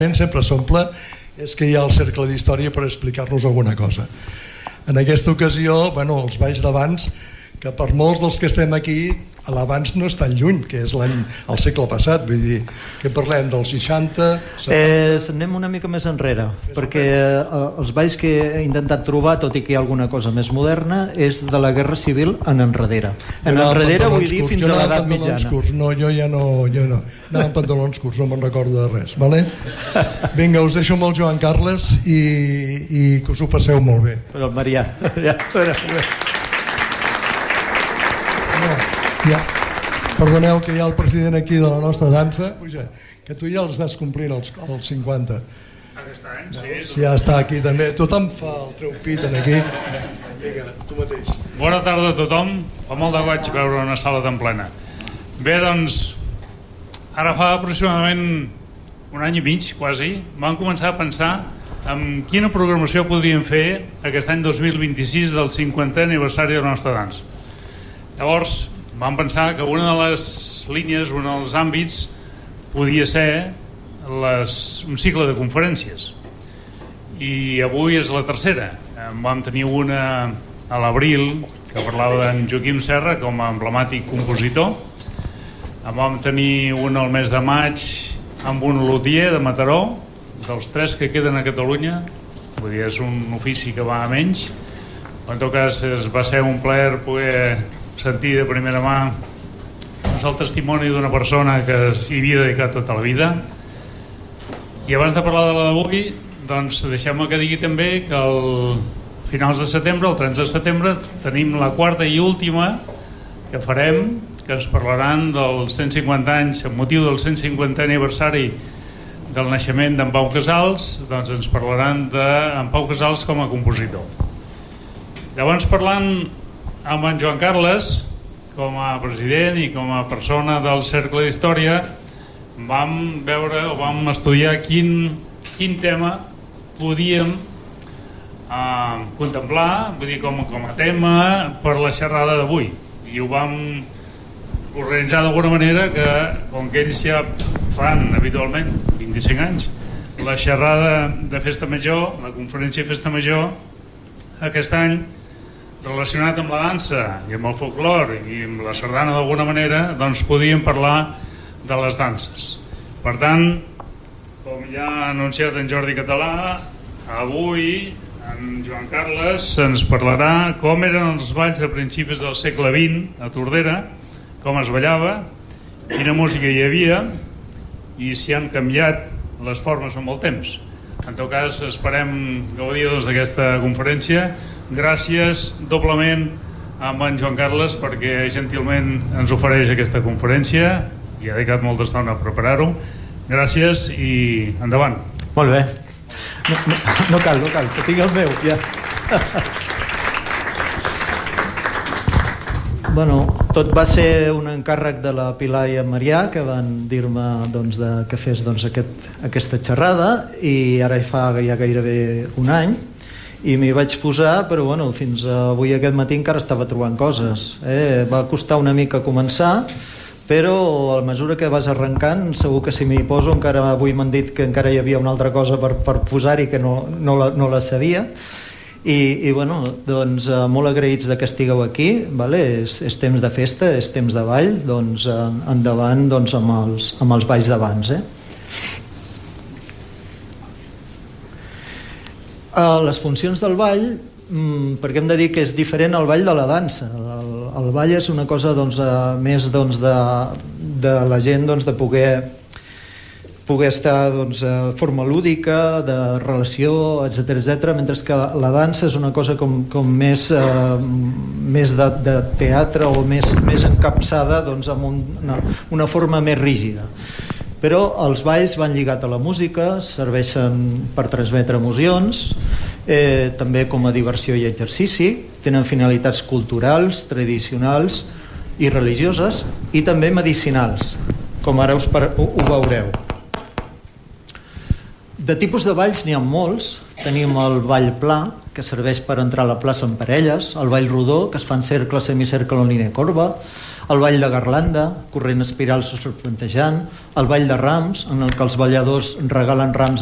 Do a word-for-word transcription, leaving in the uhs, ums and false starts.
sempre s'omple és que hi ha el cercle d'història per explicar-nos alguna cosa. En aquesta ocasió, bueno, els balls d'abans, que per molts dels que estem aquí, l'abans no és tan lluny, que és l'any, el segle passat, vull dir, que parlem dels seixanta... Eh, anem una mica més enrere, més perquè eh, els balls que he intentat trobar, tot i que hi ha alguna cosa més moderna, és de la Guerra Civil en enrere. En no, enrere vull dir curts. fins a l'edat mitjana. Curts. No, jo ja no, jo no. Anava amb pantalons curts, no me'n recordo de res, vale? Vinga, us deixo amb el Joan Carles i, i que us ho passeu molt bé. Però el Marià... Ja, però... Ja. Perdoneu que hi ha el president aquí de la nostra dansa. Puja, que tu ja els estàs complint els, els cinquanta. Aquest any, sí. Sí, ja està aquí també. Tothom fa el treu pit en aquí. Vinga, tu mateix. Bona tarda a tothom. Fa molt de goig veure una sala tan plena. Bé, doncs, ara fa aproximadament un any i mig, quasi, vam començar a pensar en quina programació podríem fer aquest any dos mil vint-i-sis del cinquantè aniversari de la nostra dansa. Llavors, vam pensar que una de les línies, un dels àmbits, podia ser les, un cicle de conferències. I avui és la tercera. En vam tenir una a l'abril, que parlava d'en Joaquim Serra com a emblemàtic compositor. En vam tenir una al mes de maig amb un lutier de Mataró, dels tres que queden a Catalunya. Vull dir, és un ofici que va a menys. En tot cas, es va ser un plaer poder sentir de primera mà el testimoni d'una persona que s'hi havia dedicat tota la vida. I abans de parlar de la d'avui, doncs deixeu-me que digui també que al finals de setembre, el trenta de setembre, tenim la quarta i última que farem, que ens parlaran dels cent cinquanta anys, amb motiu del cent cinquantè aniversari del naixement d'en Pau Casals. Doncs ens parlaran d'en Pau Casals com a compositor. Llavors, parlant amb en Joan Carles com a president i com a persona del Cercle d'Història, vam veure o vam estudiar quin, quin tema podíem eh, contemplar, vull dir, com, com a tema per la xerrada d'avui, i ho vam organitzar d'alguna manera que, com que ells ja fan habitualment vint-i-cinc anys la xerrada de Festa Major, la conferència de Festa Major, aquest any relacionat amb la dansa i amb el folklore i amb la sardana d'alguna manera, doncs podíem parlar de les danses. Per tant, com ja ha anunciat en Jordi Català, avui en Joan Carles ens parlarà com eren els balls a principis del segle vint a Tordera, com es ballava, quina música hi havia i si han canviat les formes amb el temps. En tot cas, esperem gaudir doncs, d'aquesta conferència. Gràcies doblement a en Joan Carles perquè gentilment ens ofereix aquesta conferència i ha dedicat molta estona a preparar-ho. Gràcies i endavant. Molt bé. No, no, no cal, no cal, que tingui el meu ja. Bueno, tot va ser un encàrrec de la Pilar i en Marià, que van dir-me doncs, de, que fes doncs, aquest, aquesta xerrada, i ara hi fa ja gairebé un any i m'hi vaig posar, però bueno, fins avui aquest matí encara estava trobant coses. Eh? Va costar una mica començar, però a mesura que vas arrencant, segur que si m'hi poso, encara avui m'han dit que encara hi havia una altra cosa per, per posar-hi que no, no, la, no la sabia. I, i bueno, doncs eh, molt agraïts de que estigueu aquí, vale? és, és temps de festa, és temps de ball, doncs eh, endavant doncs, amb, els, amb els balls d'abans. Eh? Uh, les funcions del ball, mm, perquè hem de dir que és diferent al ball de la dansa. El, el ball és una cosa doncs, uh, més doncs, de, de la gent doncs, de poder poder estar doncs, de forma lúdica, de relació, etcètera, etcètera, mentre que la dansa és una cosa com, com més, uh, més de, de teatre o més, més encapçada doncs, amb un, una, una forma més rígida. Però els balls van lligats a la música, serveixen per transmetre emocions, eh, també com a diversió i exercici, tenen finalitats culturals, tradicionals i religioses, i també medicinals, com ara us per, ho, ho veureu. De tipus de balls n'hi ha molts. Tenim el ball pla, que serveix per entrar a la plaça en parelles, el ball rodó, que es fan cercle, semicercle o línia corba, el ball de garlanda, corrent espiral serpentejant, el ball de rams, en el que els balladors regalen rams